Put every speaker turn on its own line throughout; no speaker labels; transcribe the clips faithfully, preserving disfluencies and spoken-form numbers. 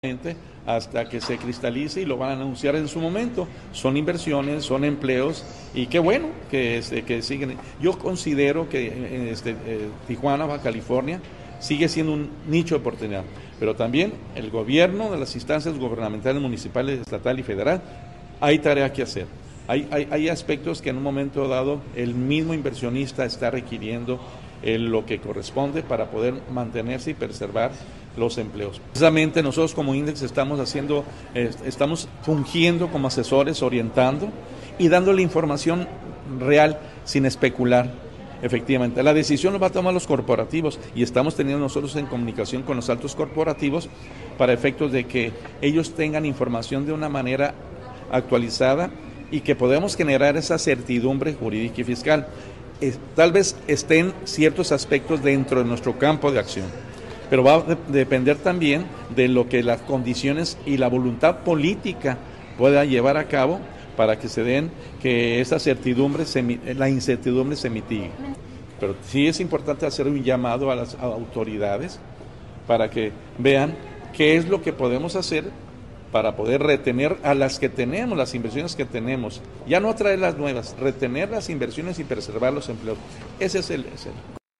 hasta que se cristalice y lo van a anunciar en su momento. Son inversiones, son empleos y qué bueno que, este, que siguen. Yo considero que este, eh, Tijuana, Baja California, sigue siendo un nicho de oportunidad, pero también el gobierno de las instancias gubernamentales, municipales, estatal y federal, hay tarea que hacer. Hay, hay, hay aspectos que en un momento dado el mismo inversionista está requiriendo eh, lo que corresponde para poder mantenerse y preservar los empleos. Precisamente nosotros como Index estamos haciendo, eh, estamos fungiendo como asesores, orientando y dándole información real sin especular. Efectivamente, la decisión lo va a tomar los corporativos y estamos teniendo nosotros en comunicación con los altos corporativos para efectos de que ellos tengan información de una manera actualizada y que podamos generar esa certidumbre jurídica y fiscal. Eh, tal vez estén ciertos aspectos dentro de nuestro campo de acción, pero va a de- depender también de lo que las condiciones y la voluntad política pueda llevar a cabo para que se den, que esa certidumbre, se, la incertidumbre se mitigue. Pero sí es importante hacer un llamado a las autoridades para que vean qué es lo que podemos hacer para poder retener a las que tenemos, las inversiones que tenemos, ya no traer las nuevas, retener las inversiones y preservar los empleos. Ese es el... Es el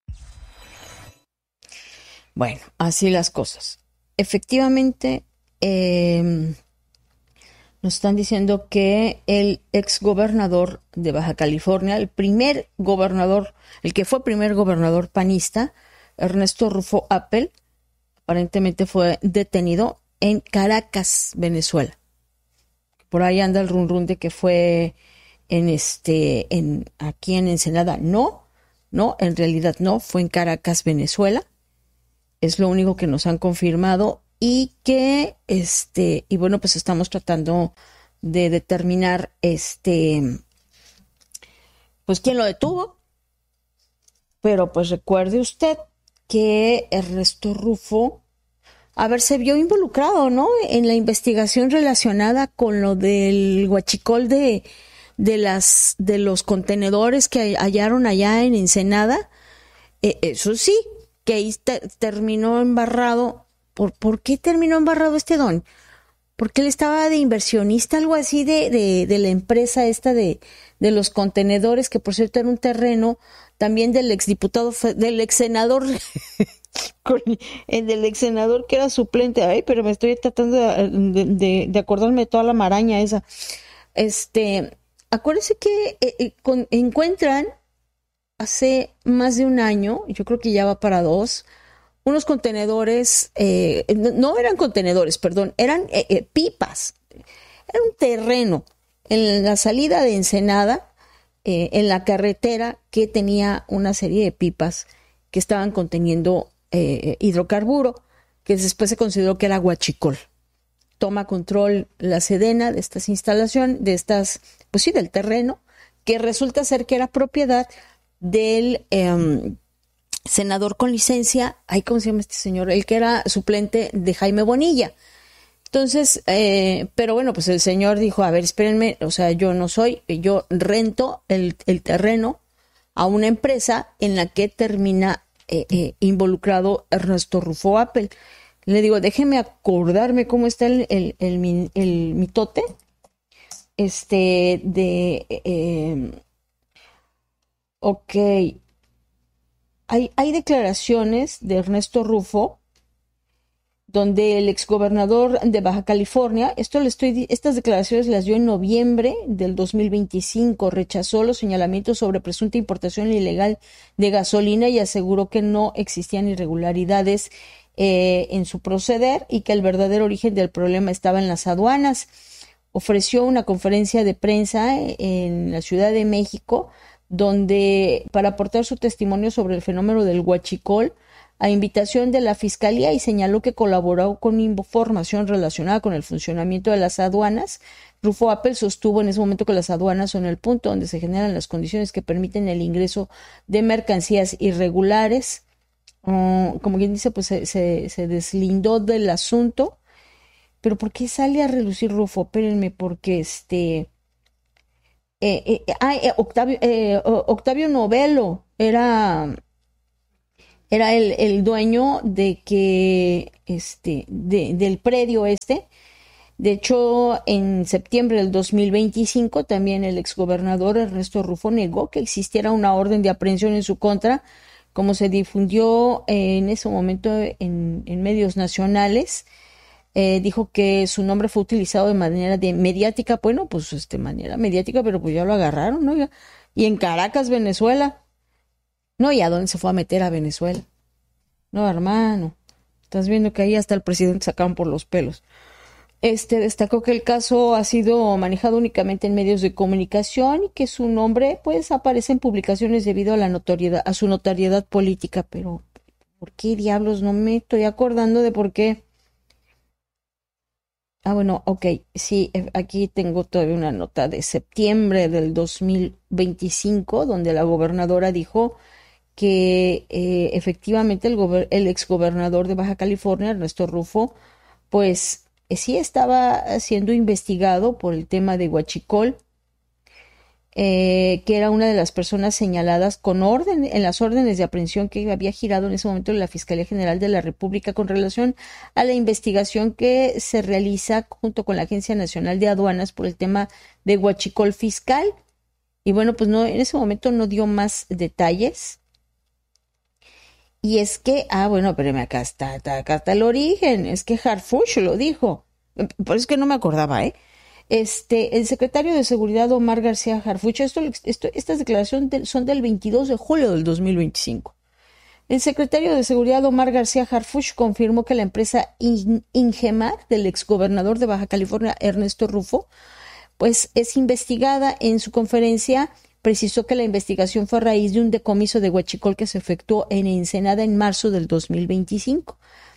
Bueno, así las cosas. Efectivamente, eh, nos están diciendo que el exgobernador de Baja California, el primer gobernador, el que fue primer gobernador panista, Ernesto Rufo Appel, aparentemente fue detenido en Caracas, Venezuela. Por ahí anda el run run de que fue en este, en aquí en Ensenada. No, no, en realidad no, fue en Caracas, Venezuela. Es lo único que nos han confirmado y que, este, y bueno, pues estamos tratando de determinar, este, pues quién lo detuvo. Pero pues recuerde usted que Ernesto Rufo, a ver, se vio involucrado, ¿no? En la investigación relacionada con lo del huachicol de, de las, de los contenedores que hallaron allá en Ensenada. Eh, eso sí, que ahí te, terminó embarrado. ¿Por, ¿Por qué terminó embarrado este don? Porque él estaba de inversionista, algo así de, de, de la empresa esta de, de los contenedores, que por cierto era un terreno también del exdiputado, del ex senador, del ex senador que era suplente. Ay, pero me estoy tratando de, de, de acordarme de toda la maraña esa. Este, acuérdense que eh, eh, con, encuentran hace más de un año, yo creo que ya va para dos, unos contenedores, eh, no, no eran contenedores, perdón, eran eh, eh, pipas. Era un terreno en la salida de Ensenada, eh, en la carretera, que tenía una serie de pipas que estaban conteniendo eh, hidrocarburo, que después se consideró que era huachicol. Toma control la Sedena de estas instalaciones, de estas, pues sí, del terreno, que resulta ser que era propiedad del eh, senador con licencia, ay, ¿cómo se llama este señor? El que era suplente de Jaime Bonilla. Entonces, eh, pero bueno, pues el señor dijo, a ver, espérenme, o sea, yo no soy, yo rento el, el terreno a una empresa en la que termina eh, eh, involucrado Ernesto Rufo Appel. Le digo, déjeme acordarme cómo está el, el, el, el, el mitote, este, de, eh, ok, hay, hay declaraciones de Ernesto Rufo donde el exgobernador de Baja California, esto le estoy, estas declaraciones las dio en noviembre del dos mil veinticinco, rechazó los señalamientos sobre presunta importación ilegal de gasolina y aseguró que no existían irregularidades eh, en su proceder y que el verdadero origen del problema estaba en las aduanas. Ofreció una conferencia de prensa en la Ciudad de México donde, para aportar su testimonio sobre el fenómeno del huachicol, a invitación de la Fiscalía, y señaló que colaboró con información relacionada con el funcionamiento de las aduanas. Rufo Appel sostuvo en ese momento que las aduanas son el punto donde se generan las condiciones que permiten el ingreso de mercancías irregulares. Uh, como quien dice, pues se, se, se deslindó del asunto. Pero ¿por qué sale a relucir Rufo? Espérenme, porque este... Eh, eh, eh, Octavio, eh, Octavio Novello era... era el, el dueño de que, este, de, del predio este. De hecho, en septiembre del dos mil veinticinco, también el exgobernador Ernesto Rufo negó que existiera una orden de aprehensión en su contra, como se difundió en ese momento en, en medios nacionales. Eh, dijo que su nombre fue utilizado de manera de mediática, bueno, pues este manera mediática, pero pues ya lo agarraron, ¿no? Y en Caracas, Venezuela. No, ¿y a dónde se fue a meter a Venezuela? No, hermano, estás viendo que ahí hasta el presidente sacaron por los pelos. Este destacó que el caso ha sido manejado únicamente en medios de comunicación y que su nombre pues aparece en publicaciones debido a la notoriedad, a su notoriedad política, pero ¿por qué diablos? No me estoy acordando de por qué. Ah, bueno, ok, sí, aquí tengo todavía una nota de septiembre del dos mil veinticinco, donde la gobernadora dijo que eh, efectivamente el, gober- el exgobernador de Baja California, Ernesto Rufo, pues eh, sí estaba siendo investigado por el tema de Huachicol, eh, que era una de las personas señaladas con orden en las órdenes de aprehensión que había girado en ese momento la Fiscalía General de la República con relación a la investigación que se realiza junto con la Agencia Nacional de Aduanas por el tema de Huachicol fiscal. Y bueno, pues no, en ese momento no dio más detalles. Y es que, ah, bueno, pero acá está, acá está el origen, es que Harfuch lo dijo, por eso es que no me acordaba, ¿eh? Este, el secretario de Seguridad Omar García Harfuch, esto, esto, estas declaraciones de, son del veintidós de julio del dos mil veinticinco. El secretario de Seguridad Omar García Harfuch confirmó que la empresa Ingemar del exgobernador de Baja California Ernesto Rufo, pues es investigada. En su conferencia precisó que la investigación fue a raíz de un decomiso de huachicol que se efectuó en Ensenada en marzo del dos mil veinticinco.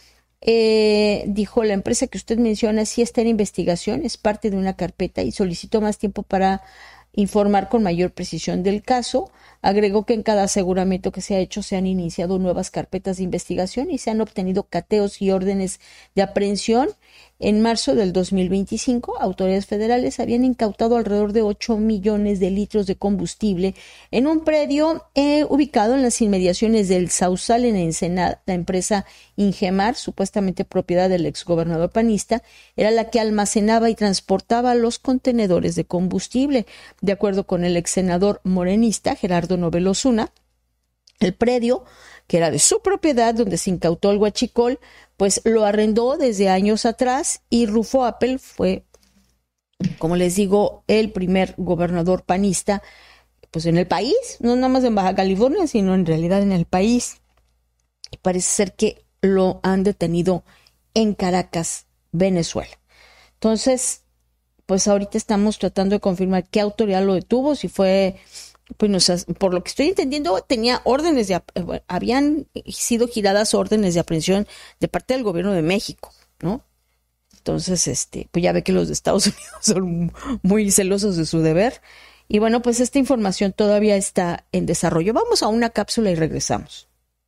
Eh, dijo, la empresa que usted menciona sí está en investigación, es parte de una carpeta y solicitó más tiempo para informar con mayor precisión del caso. Agregó que en cada aseguramiento que se ha hecho se han iniciado nuevas carpetas de investigación y se han obtenido cateos y órdenes de aprehensión. En marzo del dos mil veinticinco, autoridades federales habían incautado alrededor de ocho millones de litros de combustible en un predio eh, ubicado en las inmediaciones del Sausal en Ensenada. La empresa Ingemar, supuestamente propiedad del exgobernador panista, era la que almacenaba y transportaba los contenedores de combustible. De acuerdo con el ex senador morenista Gerardo Novelo Osuna, el predio, que era de su propiedad, donde se incautó el huachicol, pues lo arrendó desde años atrás y Rufo Appel fue, como les digo, el primer gobernador panista pues en el país, no nada más en Baja California, sino en realidad en el país. Y parece ser que lo han detenido en Caracas, Venezuela. Entonces, pues ahorita estamos tratando de confirmar qué autoridad lo detuvo, si fue... Pues no, por lo que estoy entendiendo, tenía órdenes de, habían sido giradas órdenes de aprehensión de parte del gobierno de México, ¿no? Entonces, este, pues ya ve que los de Estados Unidos son muy celosos de su deber. Y bueno, pues esta información todavía está en desarrollo. Vamos a una cápsula y regresamos.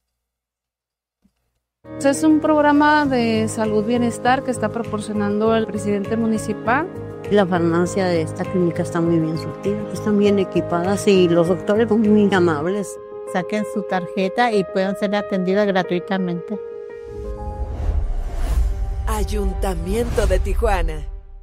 Es un programa de salud bienestar que está proporcionando el presidente municipal.
La farmacia de esta clínica está muy bien surtida, están bien equipadas y los doctores son muy amables.
Saquen su tarjeta y puedan ser atendidas gratuitamente.
Ayuntamiento de Tijuana.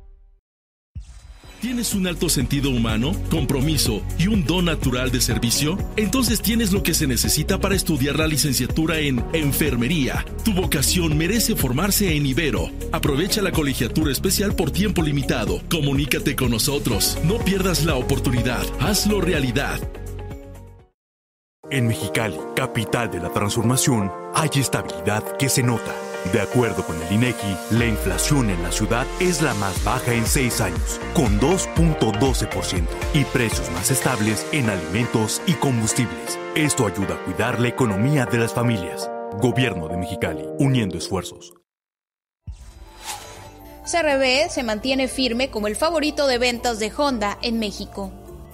¿Tienes un alto sentido humano, compromiso y un don natural de servicio? Entonces tienes lo que se necesita para estudiar la licenciatura en Enfermería. Tu vocación merece formarse en Ibero. Aprovecha la colegiatura especial por tiempo limitado. Comunícate con nosotros. No pierdas la oportunidad. Hazlo realidad.
En Mexicali, capital de la transformación, hay estabilidad que se nota. De acuerdo con el INEGI, la inflación en la ciudad es la más baja en seis años, con dos punto doce por ciento, y precios más estables en alimentos y combustibles. Esto ayuda a cuidar la economía de las familias. Gobierno de Mexicali, uniendo esfuerzos.
C R B se mantiene firme como el favorito de ventas de Honda en México.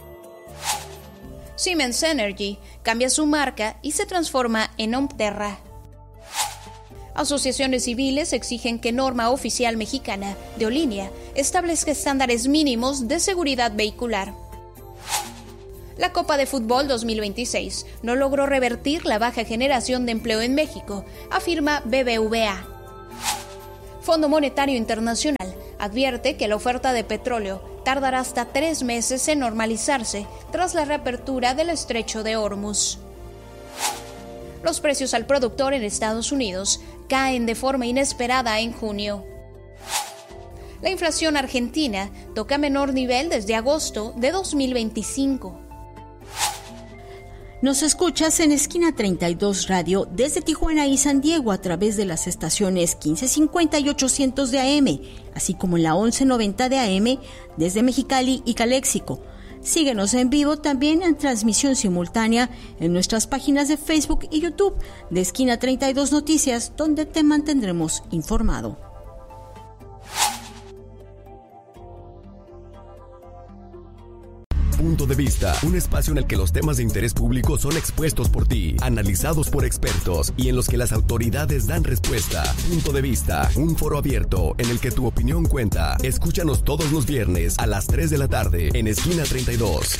Siemens Energy cambia su marca y se transforma en Omterra. Asociaciones civiles exigen que norma oficial mexicana de Aerolínea establezca estándares mínimos de seguridad vehicular. La Copa de Fútbol dos mil veintiséis no logró revertir la baja generación de empleo en México, afirma B B V A. Fondo Monetario Internacional advierte que la oferta de petróleo tardará hasta tres meses en normalizarse tras la reapertura del estrecho de Hormuz. Los precios al productor en Estados Unidos caen de forma inesperada en junio. La inflación argentina toca menor nivel desde agosto de dos mil veinticinco.
Nos escuchas en Esquina treinta y dos Radio desde Tijuana y San Diego a través de las estaciones quince cincuenta y ochocientos de A M, así como en la once noventa de A M desde Mexicali y Caléxico. Síguenos en vivo también en transmisión simultánea en nuestras páginas de Facebook y YouTube de Esquina treinta y dos Noticias, donde te mantendremos informado.
Punto de Vista, un espacio en el que los temas de interés público son expuestos por ti, analizados por expertos y en los que las autoridades dan respuesta. Punto de Vista, un foro abierto en el que tu opinión cuenta. Escúchanos todos los viernes a las tres de la tarde en Esquina treinta y dos.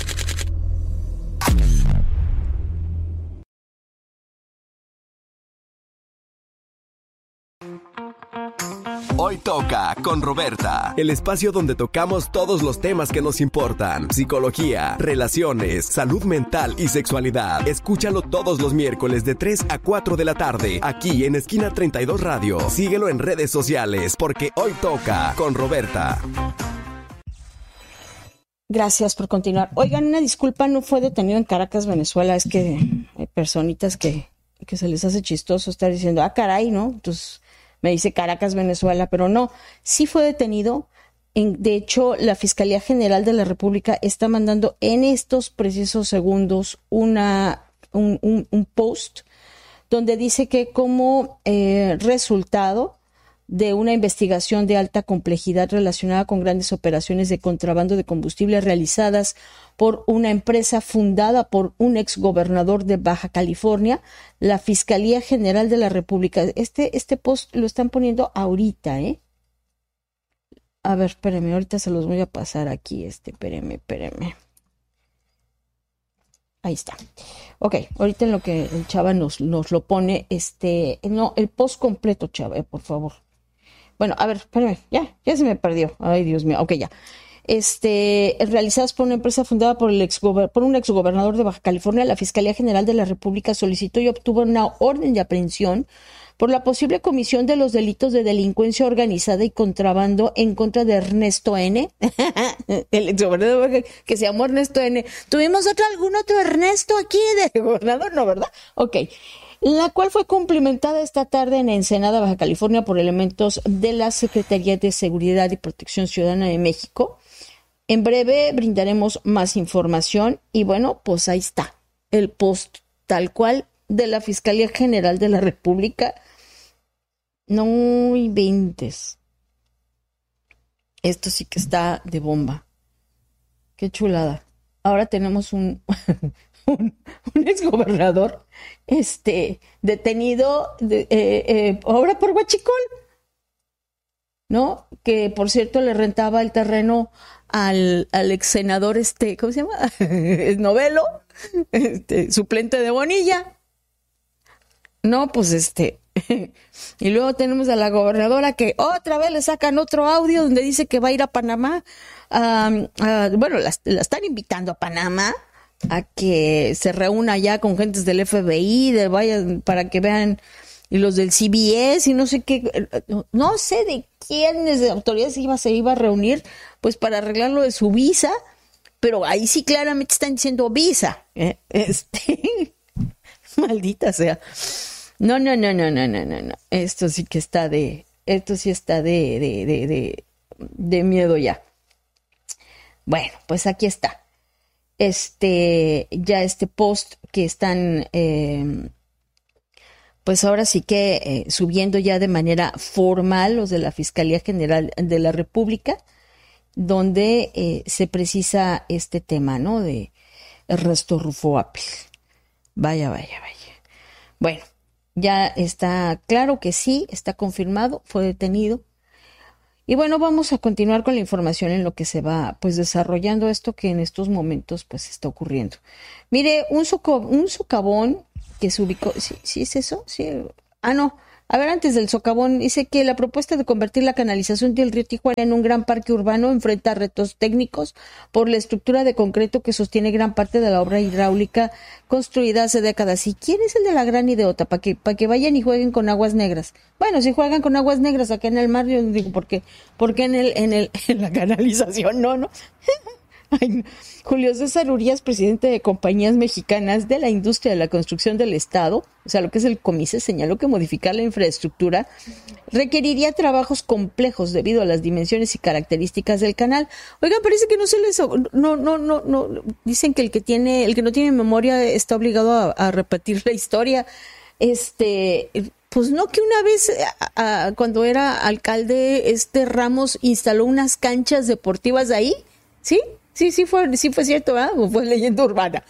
Hoy toca con Roberta, el espacio donde tocamos todos los temas que nos importan: psicología, relaciones, salud mental y sexualidad. Escúchalo todos los miércoles de tres a cuatro de la tarde, aquí en Esquina treinta y dos Radio. Síguelo en redes sociales, porque hoy toca con Roberta.
Gracias por continuar. Oigan, una disculpa, no fue detenido en Caracas, Venezuela. Es que hay personitas que, que se les hace chistoso estar diciendo, ah, caray, ¿no? Entonces me dice Caracas, Venezuela, pero no, sí fue detenido. En, de hecho, la Fiscalía General de la República está mandando en estos precisos segundos una, un, un, un post donde dice que como eh, resultado de una investigación de alta complejidad relacionada con grandes operaciones de contrabando de combustible realizadas por una empresa fundada por un exgobernador de Baja California, la Fiscalía General de la República. Este, este post lo están poniendo ahorita, ¿eh? A ver, espérenme, ahorita se los voy a pasar aquí, este, espérenme, espérenme. Ahí está. Ok, ahorita en lo que el Chava nos, nos lo pone, este, no, el post completo, Chava, eh, por favor. Bueno, a ver, espérame, ya, ya se me perdió. Ay, Dios mío, ok, ya. Este, realizadas por una empresa fundada por, el ex por un exgobernador de Baja California, la Fiscalía General de la República solicitó y obtuvo una orden de aprehensión por la posible comisión de los delitos de delincuencia organizada y contrabando en contra de Ernesto N., el exgobernador que se llamó Ernesto N. ¿Tuvimos otro, algún otro Ernesto aquí de gobernador? No, ¿verdad? Ok. La cual fue cumplimentada esta tarde en Ensenada, Baja California, por elementos de la Secretaría de Seguridad y Protección Ciudadana de México. En breve brindaremos más información y bueno, pues ahí está el post tal cual de la Fiscalía General de la República. No inventes. Esto sí que está de bomba. Qué chulada. Ahora tenemos un, un, un exgobernador este, detenido de, eh, eh, ahora por huachicol, ¿no? Que por cierto le rentaba el terreno al, al ex senador, este, ¿cómo se llama? Novelo, este, suplente de Bonilla. No, pues este, y luego tenemos a la gobernadora que otra vez le sacan otro audio donde dice que va a ir a Panamá. Um, uh, bueno, la, la están invitando a Panamá a que se reúna ya con gentes del F B I, de vaya, para que vean, y los del C B S y no sé qué, no sé de quiénes de autoridades iba, se iba a reunir, pues para arreglar lo de su visa, pero ahí sí claramente están diciendo visa, ¿eh? Este, maldita sea. No, no, no, no, no, no, no, no. Esto sí que está de, esto sí está de, de, de, de, de miedo ya. Bueno, pues aquí está. Este, ya este post que están, eh, pues ahora sí que eh, subiendo ya de manera formal los de la Fiscalía General de la República, donde eh, se precisa este tema, ¿no? De Ernesto Rufo Apple. Vaya, vaya, vaya. Bueno, ya está claro que sí, está confirmado, fue detenido. Y bueno, vamos a continuar con la información en lo que se va pues desarrollando esto que en estos momentos pues está ocurriendo. Mire, un, soco, un socavón que se ubicó, ¿sí, sí es eso? Sí. Ah, no. A ver, antes del socavón, dice que la propuesta de convertir la canalización del río Tijuana en un gran parque urbano enfrenta retos técnicos por la estructura de concreto que sostiene gran parte de la obra hidráulica construida hace décadas. ¿Y quién es el de la gran ideota? Para que, para que vayan y jueguen con aguas negras. Bueno, si juegan con aguas negras acá en el mar, yo digo, ¿por qué? ¿Por qué en, el, en, el, en la canalización? No, no. Ay, no. Julio César Urías, presidente de Compañías Mexicanas de la Industria de la Construcción del Estado, o sea, lo que es el COMICE, señaló que modificar la infraestructura requeriría trabajos complejos debido a las dimensiones y características del canal. Oigan, parece que no se les... No, no, no, no. Dicen que el que tiene, el que no tiene memoria está obligado a, a repetir la historia. Este... Pues no, que una vez, a, a, cuando era alcalde, este Ramos instaló unas canchas deportivas ahí, ¿sí? Sí, sí fue, sí fue cierto, ¿verdad? O fue leyenda urbana.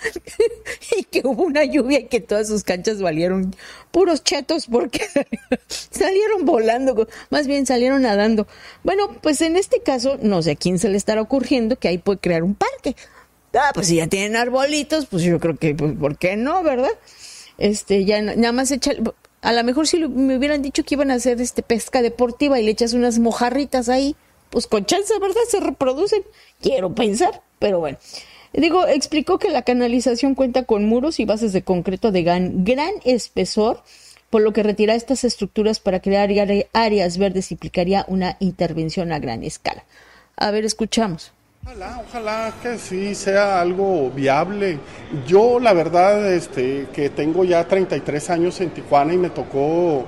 Y que hubo una lluvia y que todas sus canchas valieron puros chetos porque salieron volando, más bien salieron nadando. Bueno, pues en este caso, no sé a quién se le estará ocurriendo que ahí puede crear un parque. Ah, pues si ya tienen arbolitos, pues yo creo que, pues, ¿por qué no, verdad? Este, ya nada más echa, a lo mejor si me hubieran dicho que iban a hacer este pesca deportiva y le echas unas mojarritas ahí, pues con chance, ¿verdad? Se reproducen. Quiero pensar, pero bueno. Digo, explicó que la canalización cuenta con muros y bases de concreto de gran, gran espesor, por lo que retirar estas estructuras para crear áreas verdes implicaría una intervención a gran escala. A ver, escuchamos.
Ojalá, ojalá que sí sea algo viable. Yo, la verdad, este, que tengo ya treinta y tres años en Tijuana y me tocó...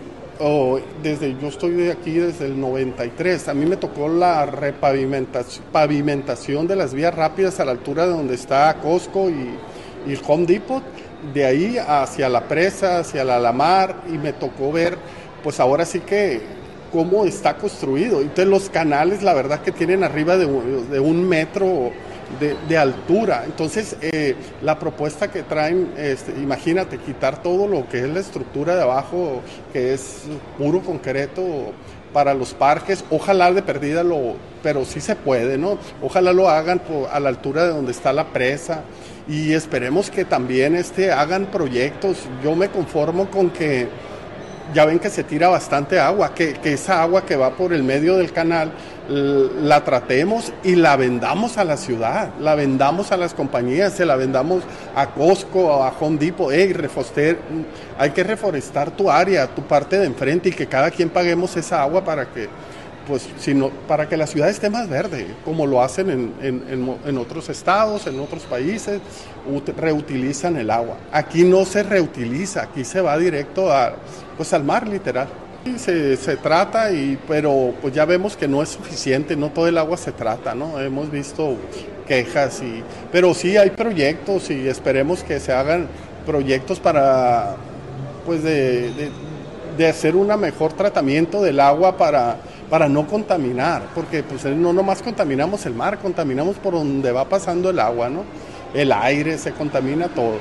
Oh, desde yo estoy aquí desde el noventa y tres, a mí me tocó la repavimentación pavimentación de las vías rápidas a la altura de donde está Costco y, y el Home Depot, de ahí hacia la presa, hacia la Alamar, y me tocó ver, pues ahora sí que cómo está construido. Entonces los canales, la verdad que tienen arriba de, de un metro de, de altura. Entonces eh, la propuesta que traen, este, imagínate, quitar todo lo que es la estructura de abajo, que es puro concreto para los parques, ojalá de perdida lo, pero sí se puede, ¿no? Ojalá lo hagan por, a la altura de donde está la presa, y esperemos que también este, hagan proyectos. Yo me conformo con que ya ven que se tira bastante agua, que, que esa agua que va por el medio del canal la tratemos y la vendamos a la ciudad, la vendamos a las compañías, se la vendamos a Costco, a Home Depot. Hey, reforestar, hay que reforestar tu área, tu parte de enfrente, y que cada quien paguemos esa agua para que, pues, sino, para que la ciudad esté más verde, como lo hacen en, en, en, en otros estados, en otros países, ut- reutilizan el agua. Aquí no se reutiliza, aquí se va directo a, pues, al mar, literal. Se, se trata, y, pero pues ya vemos que no es suficiente, no todo el agua se trata, ¿no? Hemos visto quejas, y, pero sí hay proyectos, y esperemos que se hagan proyectos para, pues, de, de, de hacer un mejor tratamiento del agua para, para no contaminar, porque pues no nomás contaminamos el mar, contaminamos por donde va pasando el agua, ¿no? El aire, se contamina todo.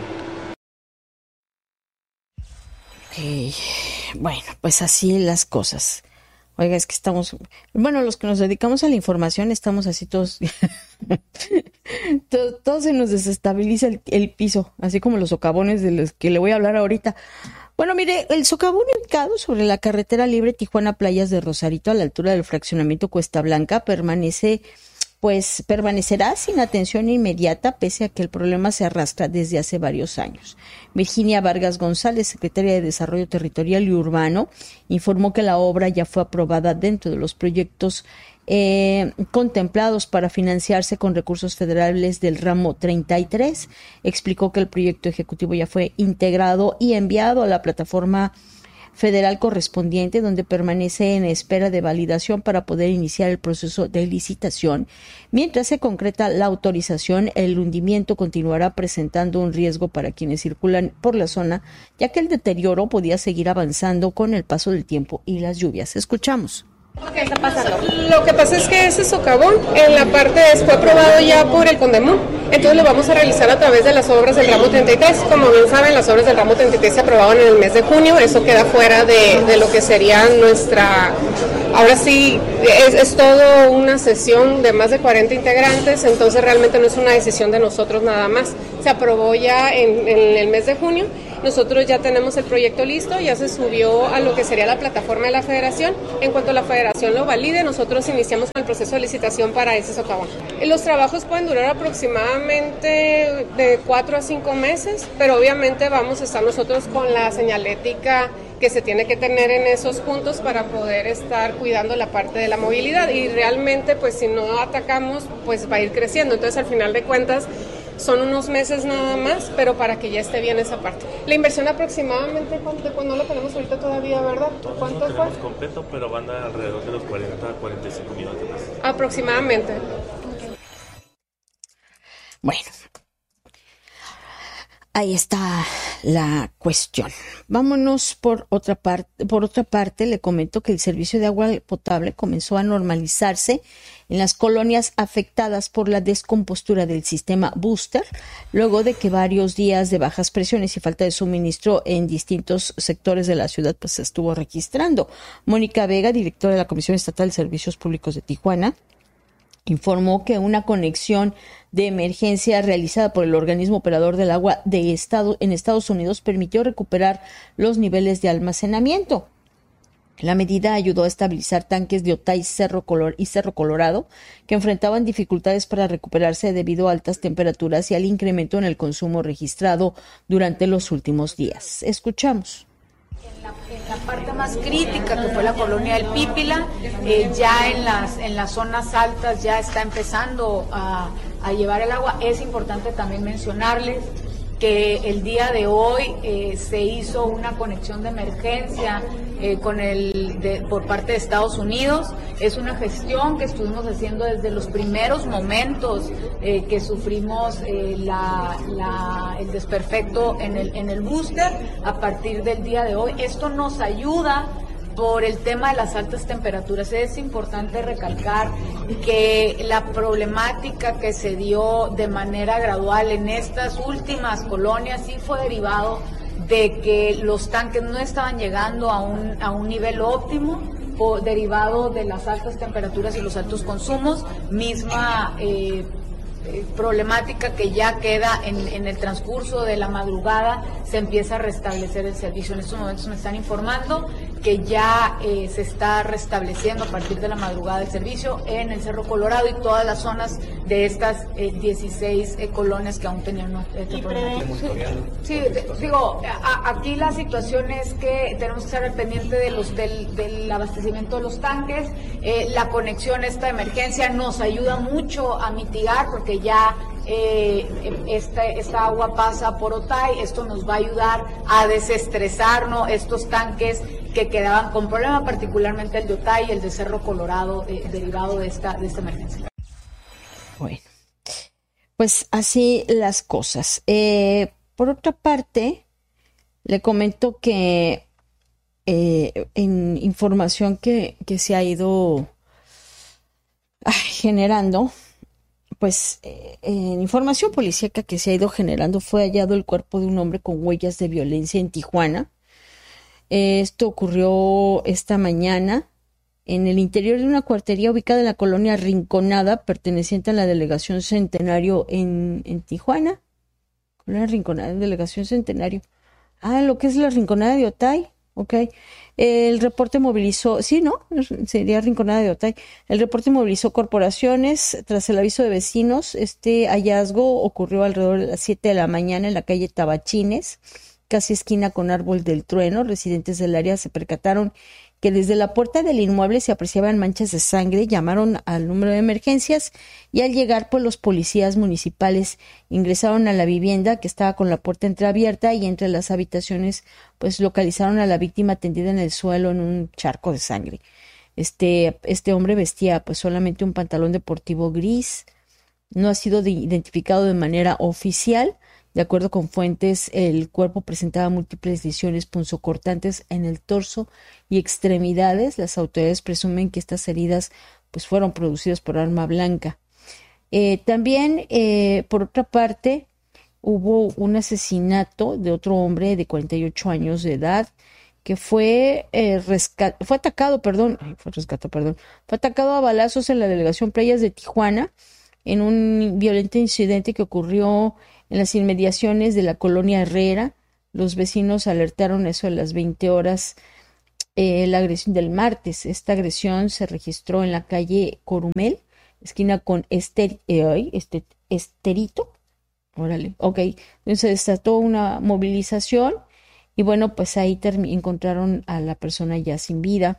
Okay. Bueno, pues así las cosas. Oiga, es que estamos, bueno, los que nos dedicamos a la información estamos así todos, todo, todo se nos desestabiliza el, el piso, así como los socavones de los que le voy a hablar ahorita. Bueno, mire, el socavón ubicado sobre la carretera libre Tijuana Playas de Rosarito, a la altura del fraccionamiento Cuesta Blanca, permanece, pues permanecerá sin atención inmediata, pese a que el problema se arrastra desde hace varios años. Virginia Vargas González, secretaria de Desarrollo Territorial y Urbano, informó que la obra ya fue aprobada dentro de los proyectos eh, contemplados para financiarse con recursos federales del ramo treinta y tres. Explicó que el proyecto ejecutivo ya fue integrado y enviado a la plataforma federal correspondiente, donde permanece en espera de validación para poder iniciar el proceso de licitación. Mientras se concreta la autorización, el hundimiento continuará presentando un riesgo para quienes circulan por la zona, ya que el deterioro podía seguir avanzando con el paso del tiempo y las lluvias. Escuchamos.
¿Qué está pasando? Lo que pasa es que ese socavón en la parte fue aprobado ya por el Condemón, entonces lo vamos a realizar a través de las obras del ramo treinta y tres. Como bien saben, las obras del ramo treinta y tres se aprobaron en el mes de junio, eso queda fuera de, de lo que sería nuestra ahora sí es, es todo una sesión de más de cuarenta integrantes, entonces realmente no es una decisión de nosotros nada más. Se aprobó ya en, en el mes de junio, nosotros ya tenemos el proyecto listo, ya se subió a lo que sería la plataforma de la federación. En cuanto la federación lo valide, nosotros iniciamos con el proceso de licitación para ese socavón. Los trabajos pueden durar aproximadamente de cuatro a cinco meses, pero obviamente vamos a estar nosotros con la señalética que se tiene que tener en esos puntos para poder estar cuidando la parte de la movilidad, y realmente pues si no atacamos pues va a ir creciendo, entonces al final de cuentas son unos meses nada más, pero para que ya esté bien esa parte. La inversión aproximadamente, ¿cuánto? Pues no lo tenemos ahorita todavía, ¿verdad? ¿Cuánto fue?
No tenemos completo, pero van a alrededor de los cuarenta a cuarenta y cinco millones de pesos.
Aproximadamente.
Bueno, ahí está la cuestión. Vámonos por otra parte. Por otra parte, le comento que el servicio de agua potable comenzó a normalizarse en las colonias afectadas por la descompostura del sistema Booster, luego de que varios días de bajas presiones y falta de suministro en distintos sectores de la ciudad pues se estuvo registrando. Mónica Vega, directora de la Comisión Estatal de Servicios Públicos de Tijuana, informó que una conexión de emergencia realizada por el organismo operador del agua de estado en Estados Unidos permitió recuperar los niveles de almacenamiento. La medida ayudó a estabilizar tanques de Otay Cerro Color y Cerro Colorado, que enfrentaban dificultades para recuperarse debido a altas temperaturas y al incremento en el consumo registrado durante los últimos días. Escuchamos.
En la, en la parte más crítica, que fue la colonia del Pípila, eh, ya en las, en las zonas altas ya está empezando a, a llevar el agua. Es importante también mencionarles que el día de hoy eh, se hizo una conexión de emergencia eh, con el de, por parte de Estados Unidos. Es una gestión que estuvimos haciendo desde los primeros momentos eh, que sufrimos eh, la, la, el desperfecto en el, en el booster. A partir del día de hoy, esto nos ayuda por el tema de las altas temperaturas. Es importante recalcar que la problemática que se dio de manera gradual en estas últimas colonias sí fue derivado de que los tanques no estaban llegando a un, a un nivel óptimo, o derivado de las altas temperaturas y los altos consumos, misma eh, eh, problemática que ya queda en, en el transcurso de la madrugada, se empieza a restablecer el servicio. En estos momentos me están informando que ya eh, se está restableciendo a partir de la madrugada el servicio en el Cerro Colorado y todas las zonas de estas eh, dieciséis eh, colonias que aún tenían este problema. Sí, sí, digo, a, aquí la situación es que tenemos que estar al pendiente de los, del, del abastecimiento de los tanques. Eh, la conexión esta de emergencia nos ayuda mucho a mitigar, porque ya Eh, esta, esta agua pasa por Otay. Esto nos va a ayudar a desestresarnos estos tanques que quedaban con problema, particularmente el de Otay y el de Cerro Colorado, eh, derivado de esta, de esta emergencia.
Bueno, pues así las cosas. Eh, por otra parte, le comento que eh, en información que, que se ha ido ay, generando, pues eh, en información policíaca que se ha ido generando, fue hallado el cuerpo de un hombre con huellas de violencia en Tijuana. Eh, esto ocurrió esta mañana en el interior de una cuartería ubicada en la colonia Rinconada, perteneciente a la Delegación Centenario en, en Tijuana. Colonia Rinconada, Delegación Centenario. Ah, lo que es la Rinconada de Otay. Ok. El reporte movilizó, sí, ¿no? Sería Rinconada de Otay. El reporte movilizó corporaciones tras el aviso de vecinos. Este hallazgo ocurrió alrededor de las siete de la mañana en la calle Tabachines, casi esquina con Árbol del Trueno. Residentes del área se percataron que desde la puerta del inmueble se apreciaban manchas de sangre, llamaron al número de emergencias y al llegar pues los policías municipales ingresaron a la vivienda, que estaba con la puerta entreabierta, y entre las habitaciones pues localizaron a la víctima tendida en el suelo en un charco de sangre. Este, este hombre vestía pues solamente un pantalón deportivo gris, no ha sido de, identificado de manera oficial. De acuerdo con fuentes, el cuerpo presentaba múltiples lesiones punzocortantes en el torso y extremidades. Las autoridades presumen que estas heridas pues, fueron producidas por arma blanca. Eh, también, eh, por otra parte, hubo un asesinato de otro hombre de cuarenta y ocho años de edad que fue eh, rescat- fue atacado, perdón, ay, fue rescatado, perdón, fue atacado a balazos en la delegación Playas de Tijuana en un violento incidente que ocurrió en las inmediaciones de la colonia Herrera. Los vecinos alertaron eso a las veinte horas, eh, la agresión del martes. Esta agresión se registró en la calle Corumel, esquina con Ester, eh, este, Esterito. Órale, ok. Entonces se desató una movilización y bueno, pues ahí term- encontraron a la persona ya sin vida.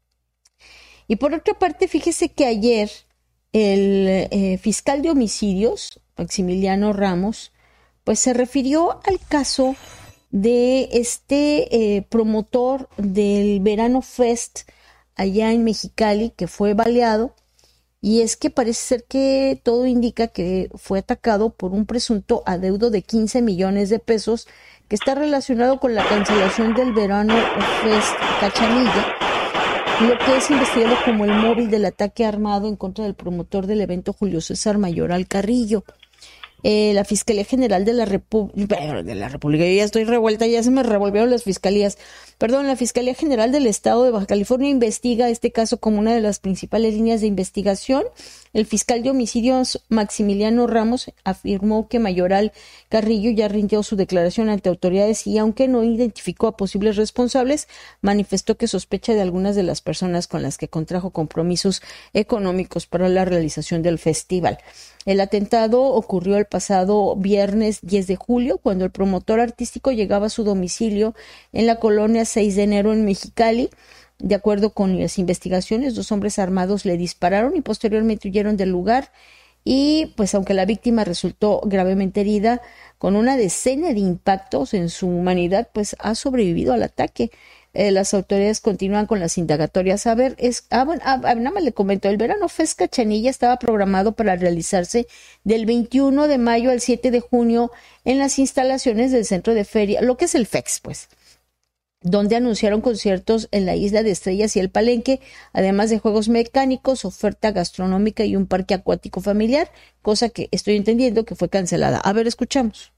Y por otra parte, fíjese que ayer el eh, fiscal de homicidios, Maximiliano Ramos, pues se refirió al caso de este eh, promotor del Verano Fest allá en Mexicali, que fue baleado, y es que parece ser que todo indica que fue atacado por un presunto adeudo de quince millones de pesos que está relacionado con la cancelación del Verano Fest Cachanilla, lo que es investigado como el móvil del ataque armado en contra del promotor del evento, Julio César Mayoral Carrillo. Eh, la Fiscalía General de la República, de la República, yo ya estoy revuelta, ya se me revolvieron las fiscalías, perdón, la Fiscalía General del Estado de Baja California investiga este caso como una de las principales líneas de investigación. El fiscal de homicidios Maximiliano Ramos afirmó que Mayoral Carrillo ya rindió su declaración ante autoridades y aunque no identificó a posibles responsables, manifestó que sospecha de algunas de las personas con las que contrajo compromisos económicos para la realización del festival. El atentado ocurrió el pasado viernes diez de julio, cuando el promotor artístico llegaba a su domicilio en la colonia seis de enero en Mexicali. De acuerdo con las investigaciones, dos hombres armados le dispararon y posteriormente huyeron del lugar. Y pues aunque la víctima resultó gravemente herida, con una decena de impactos en su humanidad, pues ha sobrevivido al ataque. Eh, las autoridades continúan con las indagatorias. A ver, es, ah, bueno, ah, nada más le comento, el Verano Fest Cachanilla estaba programado para realizarse del veintiuno de mayo al siete de junio en las instalaciones del centro de feria, lo que es el F E X, pues, donde anunciaron conciertos en la Isla de Estrellas y el Palenque, además de juegos mecánicos, oferta gastronómica y un parque acuático familiar, cosa que estoy entendiendo que fue cancelada. A ver, escuchamos.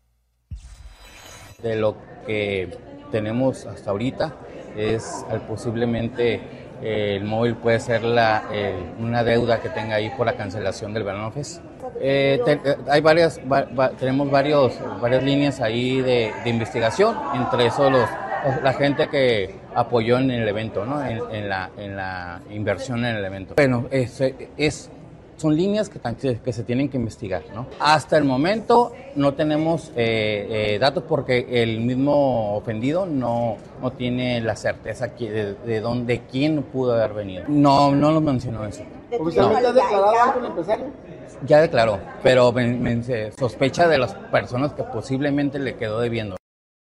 De lo que tenemos hasta ahorita es al posiblemente eh, el móvil puede ser la, eh, una deuda que tenga ahí por la cancelación del Verano Fest. Eh, te, hay varias, va, va, tenemos varios, varias líneas ahí de, de investigación, entre eso los, la gente que apoyó en el evento, ¿no? en, en, la, en la inversión en el evento. Bueno, es, es son líneas que, que se tienen que investigar, ¿no? Hasta el momento no tenemos eh, eh, datos porque el mismo ofendido no, no tiene la certeza de, de dónde, quién pudo haber venido. No, no lo mencionó eso.
¿Oficialmente no. ha declarado algo el empresario?
Ya declaró, pero me, me, se sospecha de las personas que posiblemente le quedó debiendo.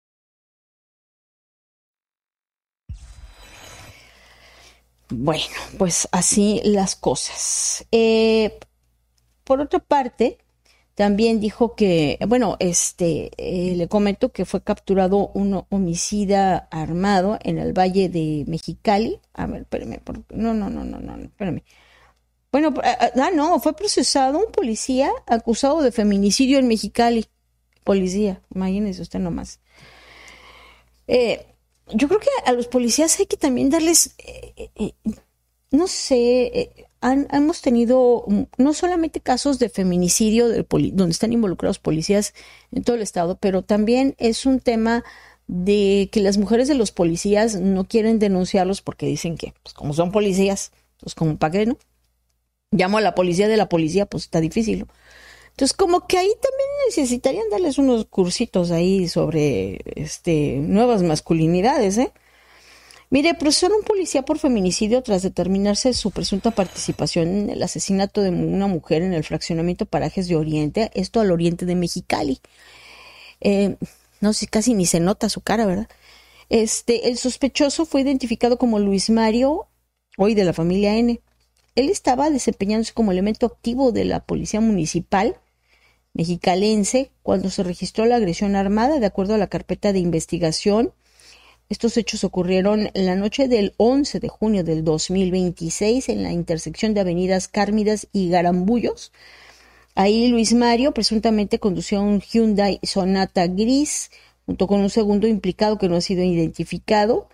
Bueno, pues así las cosas. Eh, por otra parte, también dijo que, bueno, este, eh, le comento que fue capturado un homicida armado en el Valle de Mexicali. A ver, espérame, no, no, no, no, no, espérame. Bueno, ah, no, fue procesado un policía acusado de feminicidio en Mexicali. Policía, imagínese usted nomás. Eh, Yo creo que a los policías hay que también darles, eh, eh, no sé, eh, han, hemos tenido no solamente casos de feminicidio de poli- donde están involucrados policías en todo el estado, pero también es un tema de que las mujeres de los policías no quieren denunciarlos porque dicen que, pues como son policías, pues como para qué, ¿no? Llamo a la policía de la policía, pues está difícil, ¿no? Entonces, como que ahí también necesitarían darles unos cursitos ahí sobre este nuevas masculinidades, ¿eh? Mire, procesaron un policía por feminicidio tras determinarse su presunta participación en el asesinato de una mujer en el fraccionamiento Parajes de Oriente, esto al oriente de Mexicali. Eh, no sé, casi ni se nota su cara, ¿verdad? Este, el sospechoso fue identificado como Luis Mario, hoy de la familia N. Él estaba desempeñándose como elemento activo de la policía municipal mexicalense cuando se registró la agresión armada, de acuerdo a la carpeta de investigación. Estos hechos ocurrieron en la noche del once de junio del dos mil veintiséis en la intersección de avenidas Cármidas y Garambullos. Ahí Luis Mario presuntamente conducía un Hyundai Sonata gris junto con un segundo implicado que no ha sido identificado.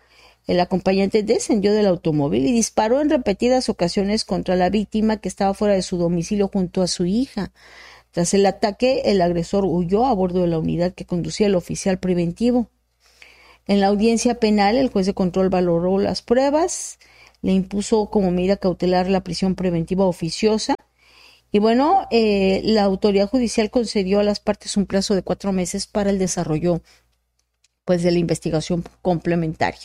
El acompañante descendió del automóvil y disparó en repetidas ocasiones contra la víctima, que estaba fuera de su domicilio junto a su hija. Tras el ataque, el agresor huyó a bordo de la unidad que conducía el oficial preventivo. En la audiencia penal, el juez de control valoró las pruebas, le impuso como medida cautelar la prisión preventiva oficiosa. Y bueno, eh, la autoridad judicial concedió a las partes un plazo de cuatro meses para el desarrollo, pues, de la investigación complementaria.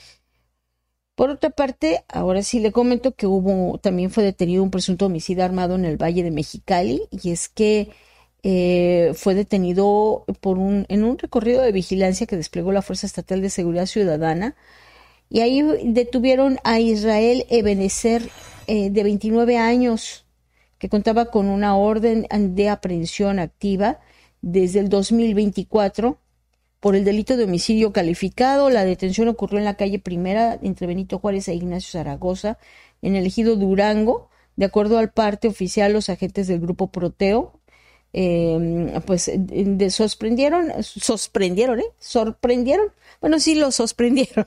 Por otra parte, ahora sí le comento que hubo, también fue detenido un presunto homicida armado en el Valle de Mexicali, y es que eh, fue detenido por un, en un recorrido de vigilancia que desplegó la Fuerza Estatal de Seguridad Ciudadana, y ahí detuvieron a Israel Ebenezer, eh, de veintinueve años, que contaba con una orden de aprehensión activa desde el dos mil veinticuatro por el delito de homicidio calificado. La detención ocurrió en la calle Primera entre Benito Juárez e Ignacio Zaragoza, en el ejido Durango. De acuerdo al parte oficial, los agentes del grupo Proteo eh, pues de, sorprendieron, sorprendieron, ¿eh? sorprendieron, bueno sí lo sorprendieron,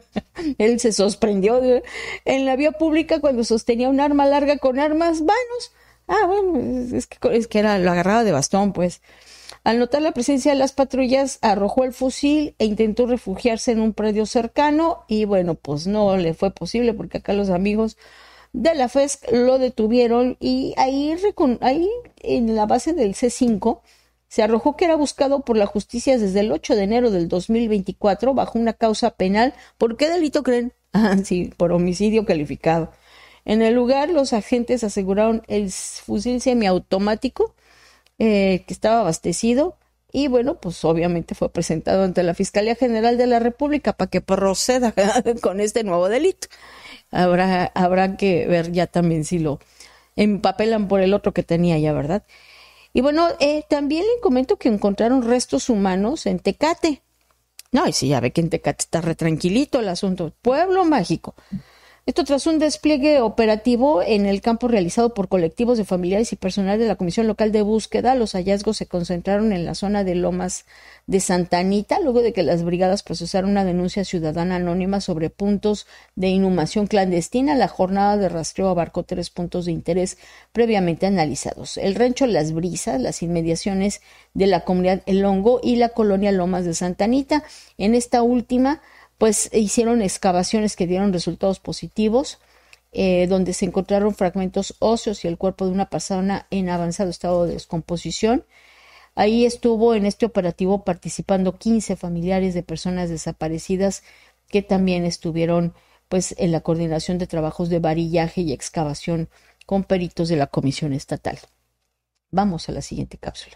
él se sorprendió en la vía pública cuando sostenía un arma larga con armas vanos. Ah, bueno, es que, es que era, lo agarraba de bastón, pues. Al notar la presencia de las patrullas, arrojó el fusil e intentó refugiarse en un predio cercano, y bueno, pues no le fue posible porque acá los amigos de la F E S C lo detuvieron, y ahí, ahí en la base del C cinco se arrojó que era buscado por la justicia desde el ocho de enero del dos mil veinticuatro bajo una causa penal. ¿Por qué delito creen? Ah, sí, por homicidio calificado. En el lugar, los agentes aseguraron el fusil semiautomático eh, que estaba abastecido, y bueno, pues obviamente fue presentado ante la Fiscalía General de la República para que proceda con este nuevo delito. Habrá, habrá que ver ya también si lo empapelan por el otro que tenía ya, ¿verdad? Y bueno, eh, también le comento que encontraron restos humanos en Tecate. No, y sí, ya ve que en Tecate está re tranquilito el asunto. Pueblo mágico. Esto tras un despliegue operativo en el campo realizado por colectivos de familiares y personal de la Comisión Local de Búsqueda. Los hallazgos se concentraron en la zona de Lomas de Santa Anita, luego de que las brigadas procesaron una denuncia ciudadana anónima sobre puntos de inhumación clandestina. La jornada de rastreo abarcó tres puntos de interés previamente analizados: el rancho Las Brisas, las inmediaciones de la comunidad El Hongo y la colonia Lomas de Santa Anita. En esta última, pues hicieron excavaciones que dieron resultados positivos, eh, donde se encontraron fragmentos óseos y el cuerpo de una persona en avanzado estado de descomposición. Ahí estuvo en este operativo participando quince familiares de personas desaparecidas, que también estuvieron pues en la coordinación de trabajos de varillaje y excavación con peritos de la Comisión Estatal. Vamos a la siguiente cápsula.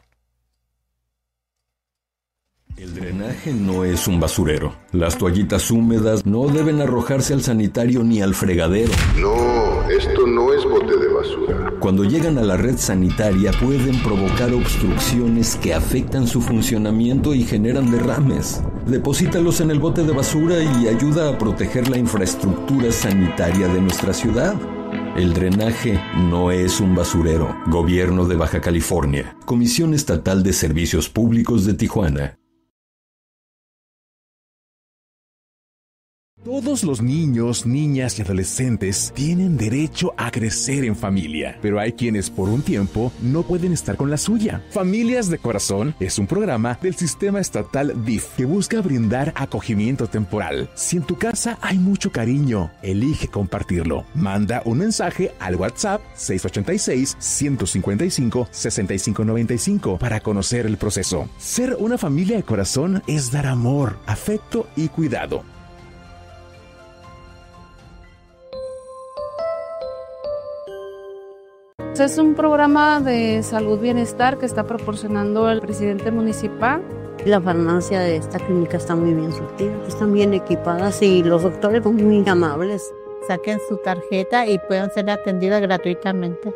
El drenaje no es un basurero. Las toallitas húmedas no deben arrojarse al sanitario ni al fregadero.
No, esto no es bote de basura.
Cuando llegan a la red sanitaria pueden provocar obstrucciones que afectan su funcionamiento y generan derrames. Deposítalos en el bote de basura y ayuda a proteger la infraestructura sanitaria de nuestra ciudad. El drenaje no es un basurero. Gobierno de Baja California. Comisión Estatal de Servicios Públicos de Tijuana.
Todos los niños, niñas y adolescentes tienen derecho a crecer en familia, pero hay quienes por un tiempo no pueden estar con la suya. Familias de Corazón es un programa del Sistema Estatal D I F que busca brindar acogimiento temporal. Si en tu casa hay mucho cariño, elige compartirlo. Manda un mensaje al WhatsApp seis ocho seis, uno cinco cinco, seis cinco nueve cinco para conocer el proceso. Ser una familia de corazón es dar amor, afecto y cuidado.
Es un programa de salud bienestar que está proporcionando el presidente municipal.
La farmacia de esta clínica está muy bien surtida, están bien equipadas y los doctores son muy amables.
Saquen su tarjeta y puedan ser atendidas gratuitamente.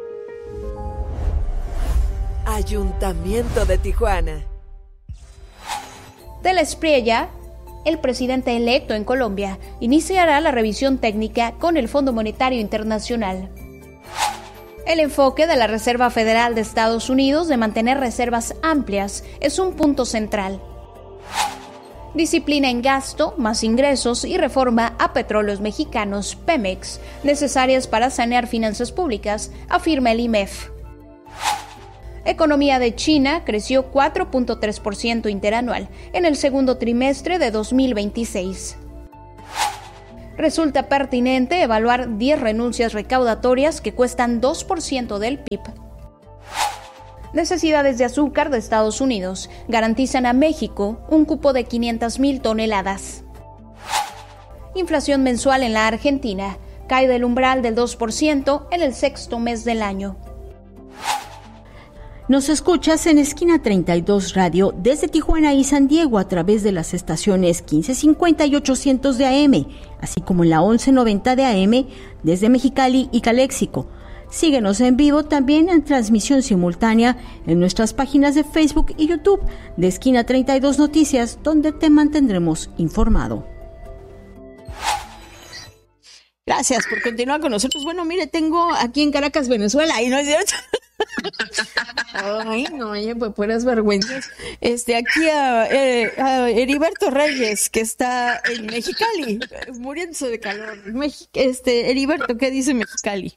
Ayuntamiento de Tijuana.
De la Espriella, el presidente electo en Colombia iniciará la revisión técnica con el Fondo Monetario Internacional. El enfoque de la Reserva Federal de Estados Unidos de mantener reservas amplias es un punto central. Disciplina en gasto, más ingresos y reforma a Petróleos Mexicanos, Pemex, necesarias para sanear finanzas públicas, afirma el I M E F. Economía de China creció cuatro punto tres por ciento interanual en el segundo trimestre de dos mil veintiséis. Resulta pertinente evaluar diez renuncias recaudatorias que cuestan dos por ciento del P I B. Necesidades de azúcar de Estados Unidos garantizan a México un cupo de quinientas mil toneladas. Inflación mensual en la Argentina cae del umbral del dos por ciento en el sexto mes del año.
Nos escuchas en Esquina treinta y dos Radio desde Tijuana y San Diego a través de las estaciones quince cincuenta y ochocientos de A M, así como en la once noventa de A M desde Mexicali y Caléxico. Síguenos en vivo también en transmisión simultánea en nuestras páginas de Facebook y YouTube de Esquina treinta y dos Noticias, donde te mantendremos informado. Gracias por continuar con nosotros. Bueno, mire, tengo aquí en Caracas, Venezuela, y no es cierto. Ay, no, oye, pues puras vergüenzas. Este, aquí a, eh, a Heriberto Reyes, que está en Mexicali, muriéndose de calor. Mex- este, Heriberto, ¿qué dice Mexicali?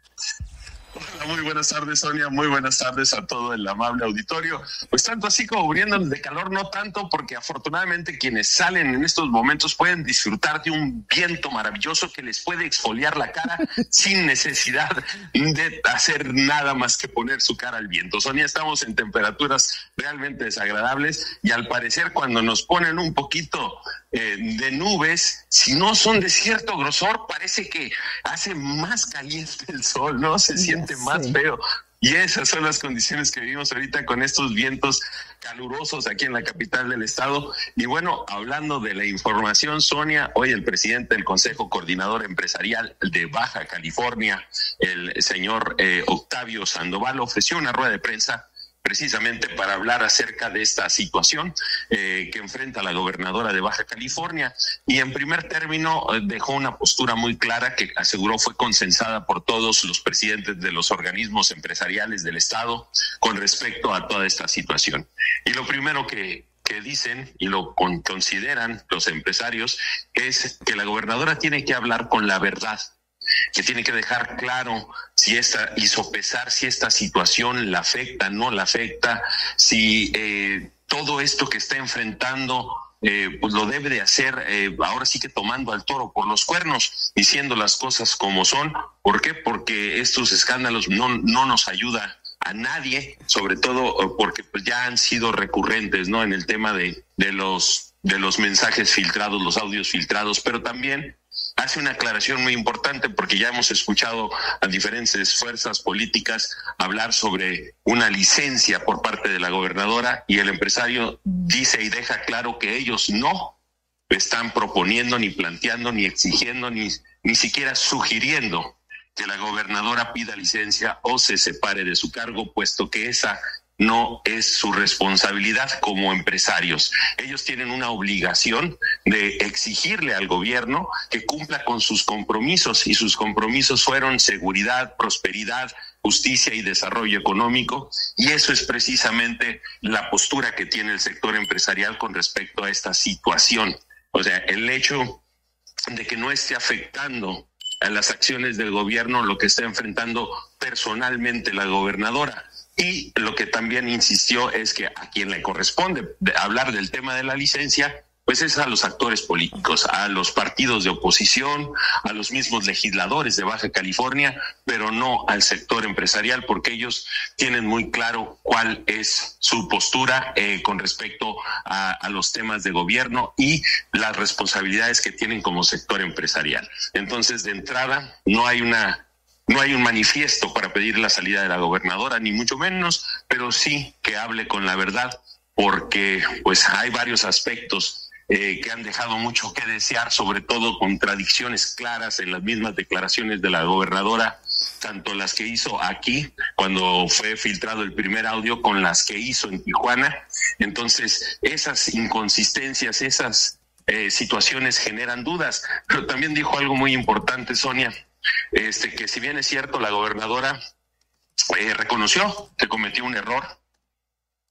Hola, muy buenas tardes, Sonia, muy buenas tardes a todo el amable auditorio. Pues tanto así como muriéndonos de calor, no tanto, porque afortunadamente quienes salen en estos momentos pueden disfrutar de un viento maravilloso que les puede exfoliar la cara sin necesidad de hacer nada más que poner su cara al viento. Sonia, estamos en temperaturas realmente desagradables y al parecer cuando nos ponen un poquito eh, de nubes, si no son de cierto grosor, parece que hace más caliente el sol, ¿no? Se siente más feo. Y esas son las condiciones que vivimos ahorita con estos vientos calurosos aquí en la capital del estado. Y bueno, hablando de la información, Sonia, hoy el presidente del Consejo Coordinador Empresarial de Baja California, el señor eh, Octavio Sandoval, ofreció una rueda de prensa precisamente para hablar acerca de esta situación eh, que enfrenta la gobernadora de Baja California. Y en primer término eh, dejó una postura muy clara que aseguró fue consensada por todos los presidentes de los organismos empresariales del estado con respecto a toda esta situación. Y lo primero que que dicen y lo con, consideran los empresarios es que la gobernadora tiene que hablar con la verdad, que tiene que dejar claro si esta, y sopesar si esta situación la afecta, no la afecta, si eh, todo esto que está enfrentando eh, pues lo debe de hacer eh, ahora sí que tomando al toro por los cuernos, diciendo las cosas como son. ¿Por qué? Porque estos escándalos no, no nos ayudan a nadie, sobre todo porque pues ya han sido recurrentes, ¿no? En el tema de, de los de los mensajes filtrados, los audios filtrados, pero también hace una aclaración muy importante porque ya hemos escuchado a diferentes fuerzas políticas hablar sobre una licencia por parte de la gobernadora y el empresario dice y deja claro que ellos no están proponiendo, ni planteando, ni exigiendo, ni, ni siquiera sugiriendo que la gobernadora pida licencia o se separe de su cargo, puesto que esa no es su responsabilidad como empresarios. Ellos tienen una obligación de exigirle al gobierno que cumpla con sus compromisos, y sus compromisos fueron seguridad, prosperidad, justicia y desarrollo económico, y eso es precisamente la postura que tiene el sector empresarial con respecto a esta situación. O sea, el hecho de que no esté afectando a las acciones del gobierno lo que está enfrentando personalmente la gobernadora. Y lo que también insistió es que a quien le corresponde hablar del tema de la licencia, pues es a los actores políticos, a los partidos de oposición, a los mismos legisladores de Baja California, pero no al sector empresarial, porque ellos tienen muy claro cuál es su postura eh, con respecto a, a los temas de gobierno y las responsabilidades que tienen como sector empresarial. Entonces, de entrada, no hay una No hay un manifiesto para pedir la salida de la gobernadora, ni mucho menos, pero sí que hable con la verdad, porque pues hay varios aspectos eh, que han dejado mucho que desear, sobre todo contradicciones claras en las mismas declaraciones de la gobernadora, tanto las que hizo aquí cuando fue filtrado el primer audio con las que hizo en Tijuana. Entonces, esas inconsistencias, esas eh, situaciones generan dudas, pero también dijo algo muy importante, Sonia. Este, que si bien es cierto, la gobernadora eh, reconoció que cometió un error,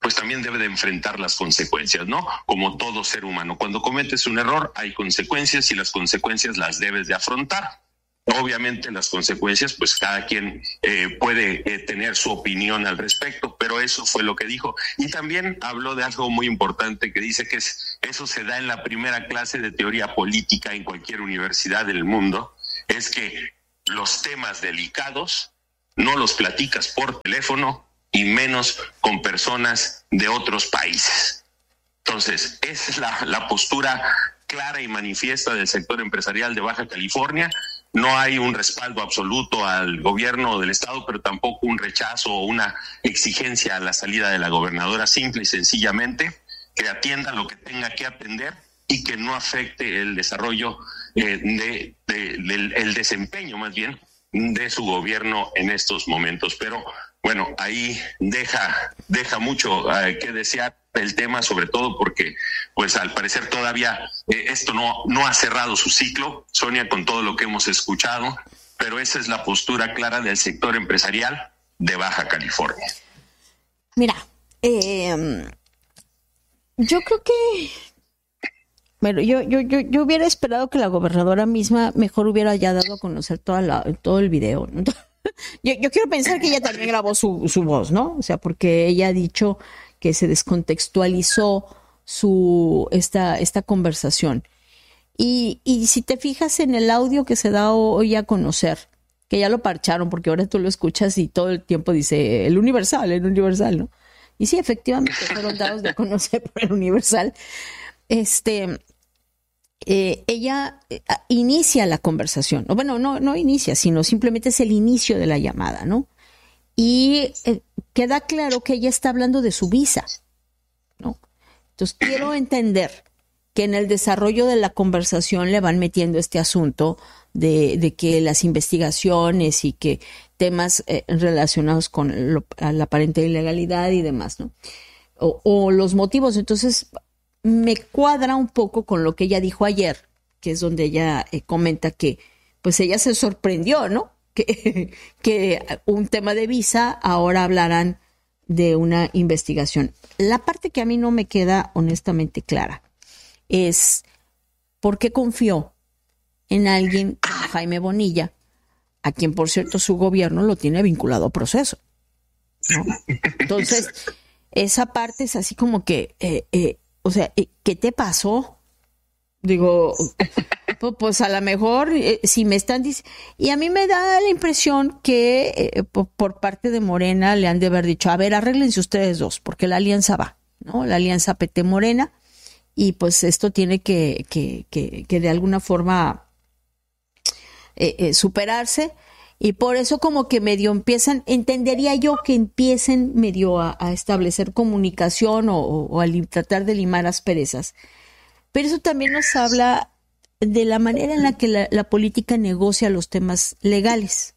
pues también debe de enfrentar las consecuencias, ¿no? Como todo ser humano. Cuando cometes un error hay consecuencias y las consecuencias las debes de afrontar. Obviamente las consecuencias, pues cada quien eh, puede eh, tener su opinión al respecto, pero eso fue lo que dijo. Y también habló de algo muy importante que dice que es, eso se da en la primera clase de teoría política en cualquier universidad del mundo, es que los temas delicados no los platicas por teléfono y menos con personas de otros países. Entonces, esa es la, la postura clara y manifiesta del sector empresarial de Baja California. No hay un respaldo absoluto al gobierno del estado, pero tampoco un rechazo o una exigencia a la salida de la gobernadora. Simple y sencillamente que atienda lo que tenga que atender y que no afecte el desarrollo, eh, de, de, del el desempeño más bien de su gobierno en estos momentos. Pero bueno, ahí deja, deja mucho uh, que desear el tema, sobre todo porque pues al parecer todavía eh, esto no, no ha cerrado su ciclo, Sonia, con todo lo que hemos escuchado, pero esa es la postura clara del sector empresarial de Baja California.
Mira, eh, yo creo que bueno, yo, yo, yo, yo hubiera esperado que la gobernadora misma mejor hubiera ya dado a conocer toda la, todo el video, ¿no? Yo, yo quiero pensar que ella también grabó su, su voz, ¿no? O sea, porque ella ha dicho que se descontextualizó su esta, esta conversación. Y, y si te fijas en el audio que se da hoy a conocer, que ya lo parcharon, porque ahora tú lo escuchas y todo el tiempo dice el Universal, el Universal, ¿no? Y sí, efectivamente, fueron dados de conocer por el Universal. Este... Eh, ella eh, inicia la conversación, o bueno, no, no inicia, sino simplemente es el inicio de la llamada, ¿no? Y eh, queda claro que ella está hablando de su visa, ¿no? Entonces quiero entender que en el desarrollo de la conversación le van metiendo este asunto de, de que las investigaciones y que temas eh, relacionados con lo, la aparente ilegalidad y demás, ¿no? O, o los motivos, entonces me cuadra un poco con lo que ella dijo ayer, que es donde ella eh, comenta que pues ella se sorprendió, ¿no? Que, que un tema de visa ahora hablarán de una investigación. La parte que a mí no me queda honestamente clara es por qué confió en alguien como Jaime Bonilla, a quien por cierto su gobierno lo tiene vinculado a proceso, ¿no? Entonces, esa parte es así como que eh, eh, o sea, ¿qué te pasó? Digo, pues a lo mejor eh, si me están diciendo... Y a mí me da la impresión que eh, por parte de Morena le han de haber dicho, a ver, arréglense ustedes dos, porque la alianza va, ¿no? La alianza P T Morena, y pues esto tiene que, que, que, que de alguna forma eh, eh, superarse. Y por eso como que medio empiezan, entendería yo que empiecen medio a, a establecer comunicación o, o a li, tratar de limar asperezas. Pero eso también nos habla de la manera en la que la, la política negocia los temas legales.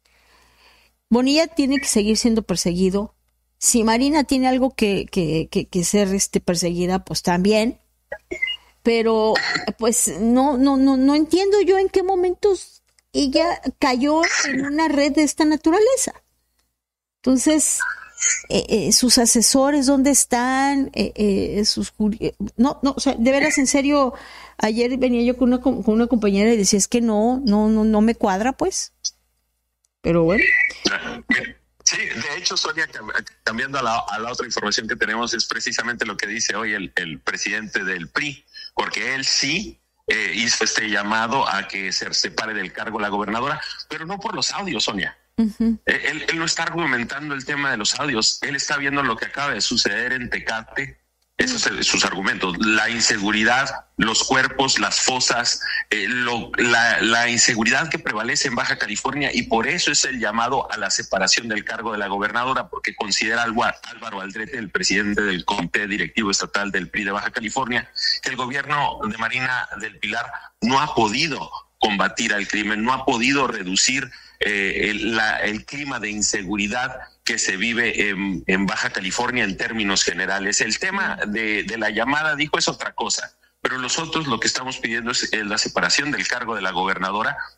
Bonilla tiene que seguir siendo perseguido. Si Marina tiene algo que, que, que, que ser este, perseguida, pues también. Pero pues no, no, no, no entiendo yo en qué momentos ella cayó en una red de esta naturaleza. Entonces, eh, eh, sus asesores, ¿dónde están? Eh, eh, sus eh, no, no, o sea, de veras, en serio, ayer venía yo con una, con una compañera y decía, es que no, no, no, no me cuadra, pues. Pero bueno.
Sí, de hecho, Sonia, cambiando a la, a la otra información que tenemos, es precisamente lo que dice hoy el, el presidente del P R I, porque él sí Eh, hizo este llamado a que se separe del cargo la gobernadora, pero no por los audios, Sonia. Uh-huh. Él, él no está argumentando el tema de los audios, él está viendo lo que acaba de suceder en Tecate, esos son sus argumentos, la inseguridad, los cuerpos, las fosas, eh, lo, la, la inseguridad que prevalece en Baja California, y por eso es el llamado a la separación del cargo de la gobernadora, porque considera Álvaro Aldrete, el presidente del Comité Directivo Estatal del P R I de Baja California, que el gobierno de Marina del Pilar no ha podido combatir al crimen, no ha podido reducir eh, el, la, el clima de inseguridad que se vive en, en Baja California en términos generales. El tema de, de la llamada, dijo, es otra cosa, pero nosotros lo que estamos pidiendo es la separación del cargo de la gobernadora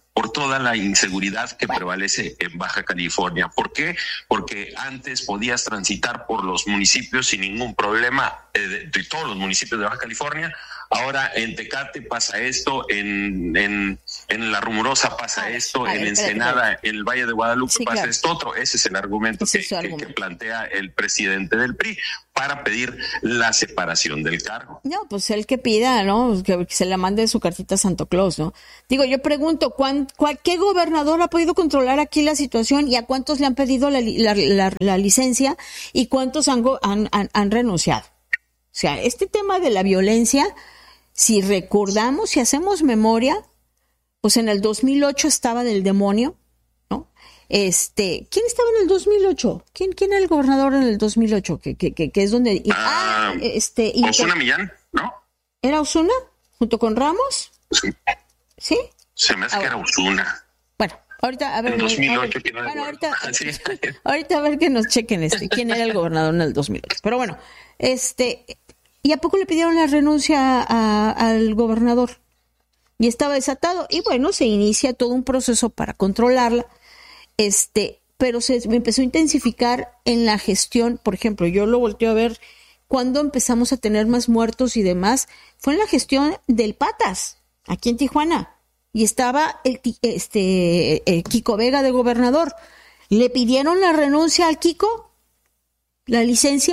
por toda la inseguridad que prevalece en Baja California. ¿Por qué? Porque antes podías transitar por los municipios sin ningún problema, eh, de, de todos los municipios de Baja California. Ahora en Tecate pasa esto, en, en, en La Rumorosa pasa ver, esto, ver, en Ensenada, espérate. En el Valle de Guadalupe sí, pasa claro. esto otro. Ese es el argumento, que, es argumento. Que, que plantea el presidente del P R I para pedir la separación del cargo.
No, pues el que pida, ¿no? Que, que se la mande su cartita a Santo Claus, ¿no? Digo, yo pregunto, ¿cuán, cuál, ¿qué gobernador ha podido controlar aquí la situación y a cuántos le han pedido la, la, la, la licencia y cuántos han, han, han, han renunciado? O sea, este tema de la violencia, si recordamos, si hacemos memoria, pues en el dos mil ocho estaba del demonio, ¿no? Este, ¿quién estaba en el dos mil ocho? ¿Quién, quién era el gobernador en el dos mil ocho? Que, que, que, que es donde...
Ah, este, Osuna Millán, ¿no?
¿Era Osuna? ¿Junto con Ramos?
Sí.
¿Sí?
Se me hace ah, que era Osuna.
Bueno, ahorita, a ver...
En dos mil ocho,
a ver,
¿quién era
bueno,
el
ahorita,
sí.
ahorita a ver que nos chequen este, quién era el gobernador en el dos mil ocho. Pero bueno, este... ¿Y a poco le pidieron la renuncia a, al gobernador? Y estaba desatado. Y bueno, se inicia todo un proceso para controlarla. Este, pero se empezó a intensificar en la gestión. Por ejemplo, yo lo volteo a ver cuando empezamos a tener más muertos y demás. Fue en la gestión del Patas, aquí en Tijuana. Y estaba el, este, el Kiko Vega de gobernador. ¿Le pidieron la renuncia al Kiko? ¿La licencia?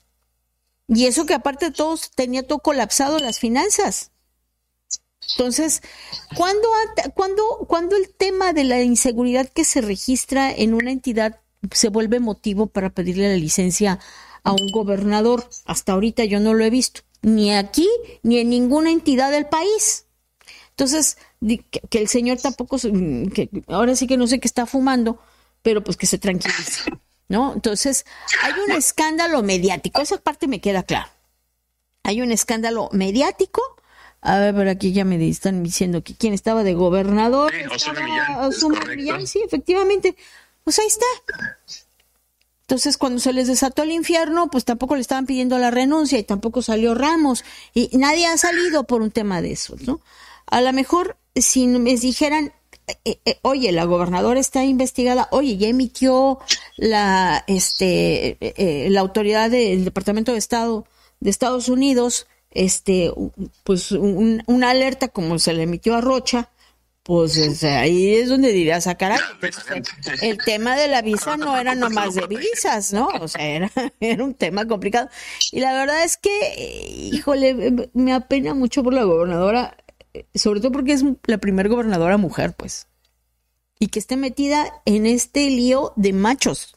Y eso que aparte de todo tenía todo colapsado las finanzas. Entonces, ¿cuándo, cuándo, cuándo el tema de la inseguridad que se registra en una entidad se vuelve motivo para pedirle la licencia a un gobernador? Hasta ahorita yo no lo he visto, ni aquí ni en ninguna entidad del país. Entonces, que, que el señor tampoco, que ahora sí que no sé qué está fumando, pero pues que se tranquilice, ¿no? Entonces, hay un escándalo mediático, esa parte me queda claro. Hay un escándalo mediático. A ver, por aquí ya me están diciendo que quién estaba de gobernador.
Sí, Osuna Millán.
Osuna Millán, sí, efectivamente. Pues ahí está. Entonces, cuando se les desató el infierno, pues tampoco le estaban pidiendo la renuncia y tampoco salió Ramos. Y nadie ha salido por un tema de eso, ¿no? A lo mejor, si me dijeran, Eh, eh, oye, la gobernadora está investigada, oye, ya emitió la este eh, eh, la autoridad del Departamento de Estado de Estados Unidos este pues un, una alerta como se le emitió a Rocha, pues es, ahí es donde dirías, ah, caray, pues, el tema de la visa no era nomás de visas, ¿no? O sea, era, era un tema complicado. Y la verdad es que, híjole, me apena mucho por la gobernadora, sobre todo porque es la primera gobernadora mujer, pues, y que esté metida en este lío de machos.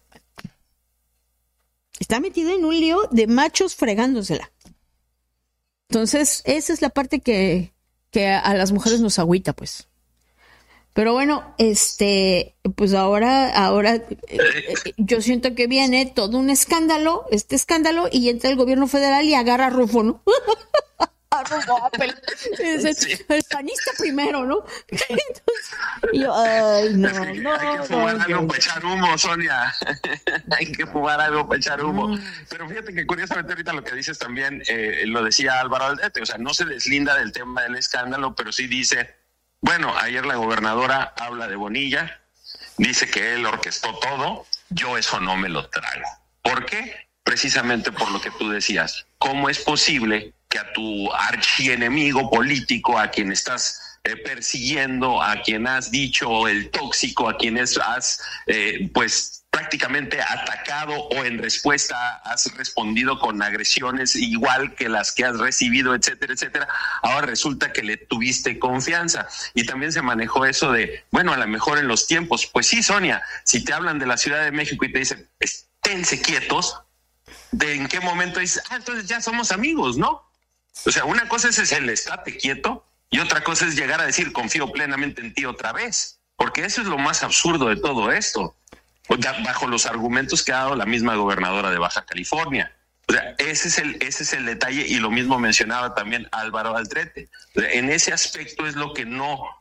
Está metida en un lío de machos fregándosela. Entonces, esa es la parte que, que a las mujeres nos agüita, pues. Pero bueno, este, pues ahora, ahora eh, yo siento que viene todo un escándalo, este escándalo, y entra el gobierno federal y agarra a Rufo, ¿no? A Rufo, a pel- es el, sí. el panista primero, ¿no? Entonces, yo, ay, no, no.
Hay que fumar no, algo no. para echar humo, Sonia. Hay que fumar algo para echar humo. Mm. Pero fíjate que curiosamente ahorita lo que dices también, eh, lo decía Álvaro Aldrete, o sea, no se deslinda del tema del escándalo, pero sí dice, bueno, ayer la gobernadora habla de Bonilla, dice que él orquestó todo, yo eso no me lo trago. ¿Por qué? Precisamente por lo que tú decías. ¿Cómo es posible que a tu archienemigo político, a quien estás eh, persiguiendo, a quien has dicho el tóxico, a quien es, has eh, pues prácticamente atacado o en respuesta has respondido con agresiones igual que las que has recibido, etcétera, etcétera, ahora resulta que le tuviste confianza? Y también se manejó eso de, bueno, a lo mejor en los tiempos, pues sí, Sonia, si te hablan de la Ciudad de México y te dicen, esténse quietos, ¿de en qué momento dices, ah, entonces ya somos amigos, ¿no? O sea, una cosa es el estate quieto y otra cosa es llegar a decir, confío plenamente en ti otra vez, porque eso es lo más absurdo de todo esto, bajo los argumentos que ha dado la misma gobernadora de Baja California. O sea, ese es el, ese es el detalle, y lo mismo mencionaba también Álvaro Aldrete. En ese aspecto es lo que no,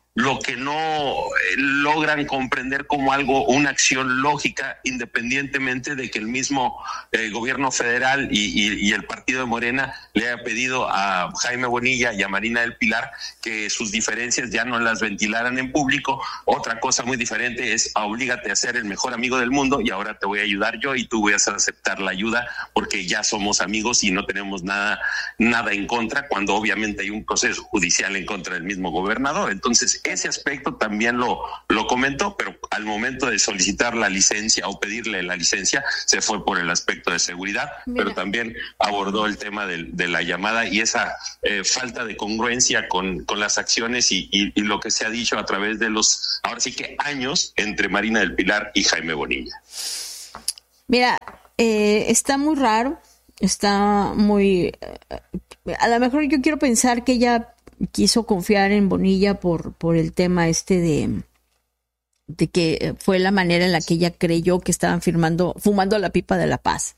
lo que no eh, logran comprender como algo, una acción lógica, independientemente de que el mismo eh, gobierno federal y, y, y el partido de Morena le haya pedido a Jaime Bonilla y a Marina del Pilar que sus diferencias ya no las ventilaran en público. Otra cosa muy diferente es oblígate a ser el mejor amigo del mundo y ahora te voy a ayudar yo y tú vas a aceptar la ayuda porque ya somos amigos y no tenemos nada, nada en contra, cuando obviamente hay un proceso judicial en contra del mismo gobernador. Entonces, ese aspecto también lo, lo comentó, pero al momento de solicitar la licencia o pedirle la licencia, se fue por el aspecto de seguridad, Mira. pero también abordó el tema de, de la llamada y esa eh, falta de congruencia con, con las acciones y, y, y lo que se ha dicho a través de los, ahora sí que años, entre Marina del Pilar y Jaime Bonilla.
Mira, eh, está muy raro, está muy... Eh, a lo mejor yo quiero pensar que ella quiso confiar en Bonilla por, por el tema este de, de que fue la manera en la que ella creyó que estaban firmando, fumando la pipa de la paz.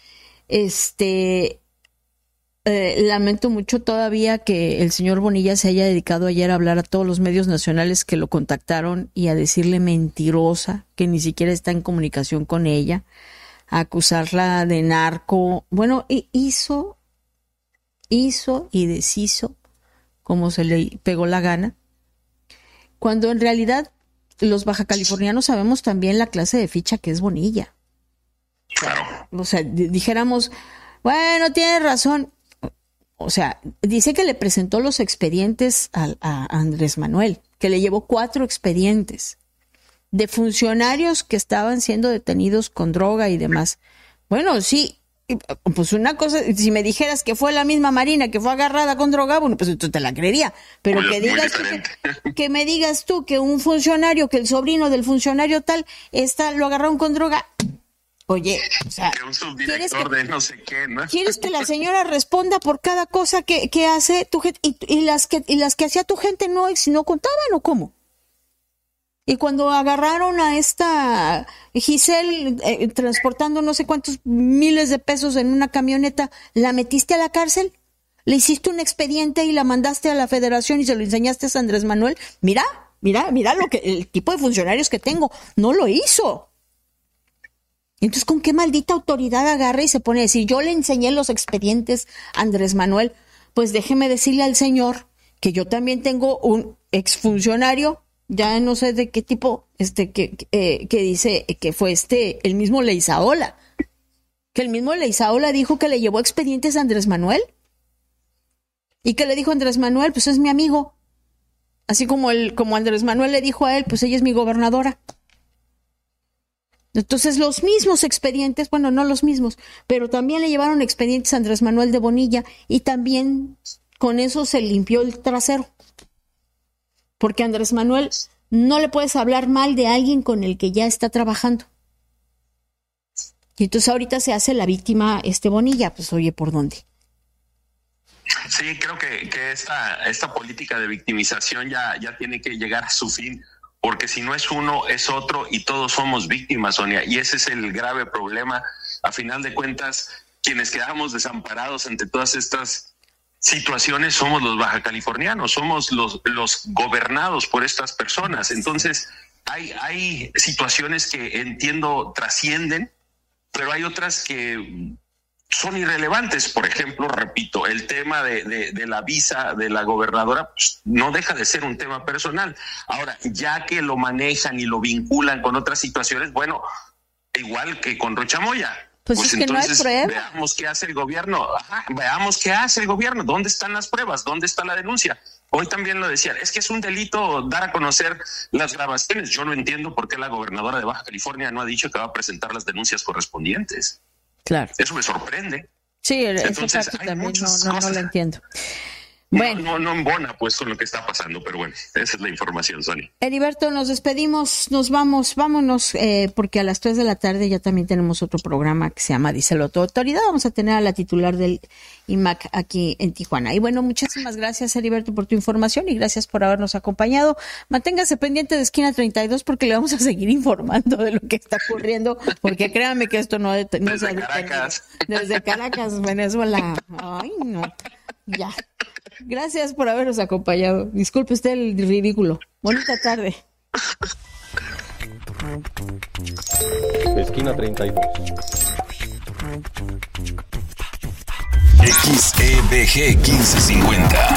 Este, eh, lamento mucho todavía que el señor Bonilla se haya dedicado ayer a hablar a todos los medios nacionales que lo contactaron y a decirle mentirosa, que ni siquiera está en comunicación con ella, a acusarla de narco. Bueno, hizo, hizo y deshizo como se le pegó la gana, cuando en realidad los bajacalifornianos sabemos también la clase de ficha que es Bonilla.
Claro.
O sea, dijéramos, bueno, tiene razón. O sea, dice que le presentó los expedientes a, a Andrés Manuel, que le llevó cuatro expedientes de funcionarios que estaban siendo detenidos con droga y demás. Bueno, sí. Pues una cosa, si me dijeras que fue la misma Marina que fue agarrada con droga, bueno, pues tú te la creería. Pero muy, que digas que, que me digas tú que un funcionario, que el sobrino del funcionario tal, está, lo agarraron con droga. Oye, o sea,
que un subdirector que, de no sé qué, ¿no?
¿Quieres que la señora responda por cada cosa que, que hace tu gente y, y las que y las que hacía tu gente no, si no contaban o cómo? Y cuando agarraron a esta Giselle eh, transportando no sé cuántos miles de pesos en una camioneta, ¿la metiste a la cárcel? ¿Le hiciste un expediente y la mandaste a la federación y se lo enseñaste a Andrés Manuel? Mira, mira, mira lo que el tipo de funcionarios que tengo. No lo hizo. Entonces, ¿con qué maldita autoridad agarra y se pone a decir, yo le enseñé los expedientes a Andrés Manuel? Pues déjeme decirle al señor que yo también tengo un exfuncionario, ya no sé de qué tipo, este, que, eh, que dice que fue este, el mismo Leizaola, que el mismo Leizaola dijo que le llevó expedientes a Andrés Manuel, y que le dijo a Andrés Manuel, pues es mi amigo, así como el, como Andrés Manuel le dijo a él, pues ella es mi gobernadora. Entonces los mismos expedientes, bueno, no los mismos, pero también le llevaron expedientes a Andrés Manuel de Bonilla, y también con eso se limpió el trasero. Porque Andrés Manuel no le puedes hablar mal de alguien con el que ya está trabajando. Y entonces ahorita se hace la víctima este Bonilla, pues oye, ¿por dónde?
Sí, creo que, que esta, esta política de victimización ya, ya tiene que llegar a su fin, porque si no es uno, es otro y todos somos víctimas, Sonia, y ese es el grave problema. A final de cuentas, quienes quedamos desamparados ante todas estas situaciones somos los bajacalifornianos, somos los, los gobernados por estas personas. Entonces, hay, hay situaciones que entiendo trascienden, pero hay otras que son irrelevantes. Por ejemplo, repito, el tema de, de, de la visa de la gobernadora pues, no deja de ser un tema personal. Ahora, ya que lo manejan y lo vinculan con otras situaciones, bueno, igual que con Rocha Moya.
Pues, pues es que entonces, no hay prueba.
Veamos qué hace el gobierno. Ajá, veamos qué hace el gobierno. ¿Dónde están las pruebas? ¿Dónde está la denuncia? Hoy también lo decían. Es que es un delito dar a conocer las grabaciones. Yo no entiendo por qué la gobernadora de Baja California no ha dicho que va a presentar las denuncias correspondientes.
Claro.
Eso me sorprende.
Sí, entonces esa parte también no, no, no lo entiendo. Bueno.
No, no, no embona pues con lo que está pasando, pero bueno, esa es la información, Sonia.
Heriberto, nos despedimos, nos vamos, vámonos, eh, porque a las tres de la tarde ya también tenemos otro programa que se llama Díselo tu autoridad. Vamos a tener a la titular del I M A C aquí en Tijuana. Y bueno, muchísimas gracias, Heriberto, por tu información y gracias por habernos acompañado. Manténgase pendiente de Esquina treinta y dos porque le vamos a seguir informando de lo que está ocurriendo, porque créanme que esto no, no
Desde Caracas.
Desde Caracas, Venezuela. Ay, no, ya. Gracias por habernos acompañado. Disculpe usted el ridículo. Bonita tarde.
Esquina treinta y dos.
X E B G quince cincuenta.